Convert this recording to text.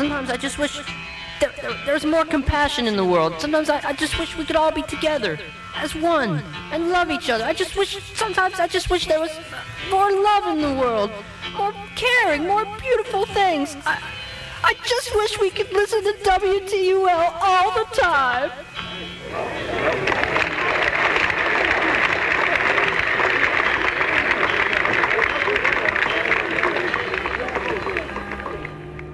Sometimes I just wish there's more compassion in the world. Sometimes I just wish we could all be together as one and love each other. Sometimes I just wish there was more love in the world, more caring, more beautiful things. I just wish we could listen to WTUL all the time.